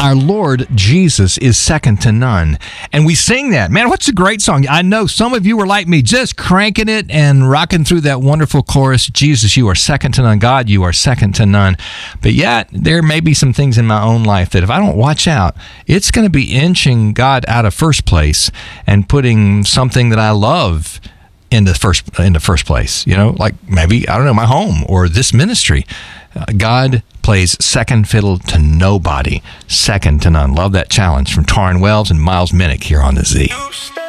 Our Lord Jesus is second to none. And we sing that. Man, what's a great song. I know some of you are like me, just cranking it and rocking through that wonderful chorus. Jesus, you are second to none. God, you are second to none. But yet, there may be some things in my own life that if I don't watch out, it's going to be inching God out of first place and putting something that I love in the first place. You know, like maybe, I don't know, my home or this ministry. God plays second fiddle to nobody, second to none. Love that challenge from Taryn Wells and Miles Minnick here on The Z.